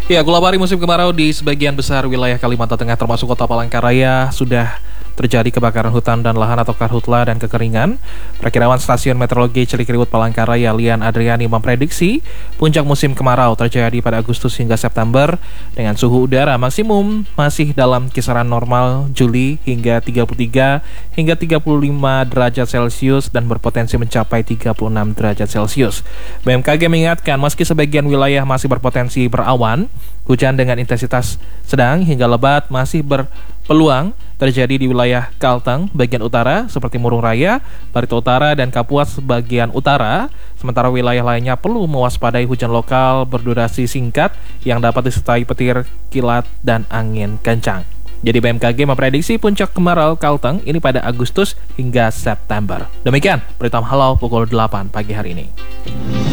Ya, gelapari musim kemarau di sebagian besar wilayah Kalimantan Tengah termasuk kota Palangkaraya sudah terjadi kebakaran hutan dan lahan atau karhutla dan kekeringan. Perakirawan Stasiun Meteorologi Cilikriwut Palangkaraya Lian Adriani memprediksi puncak musim kemarau terjadi pada Agustus hingga September dengan suhu udara maksimum masih dalam kisaran normal Juli hingga 33 hingga 35 derajat Celcius dan berpotensi mencapai 36 derajat Celcius. BMKG mengingatkan meski sebagian wilayah masih berpotensi berawan, hujan dengan intensitas sedang hingga lebat masih berpeluang terjadi di wilayah Kalteng bagian utara seperti Murung Raya, Barito Utara, dan Kapuas bagian utara. Sementara wilayah lainnya perlu mewaspadai hujan lokal berdurasi singkat yang dapat disertai petir, kilat, dan angin kencang. Jadi BMKG memprediksi puncak kemarau Kalteng ini pada Agustus hingga September. Demikian berita Halau pukul 8 pagi hari ini.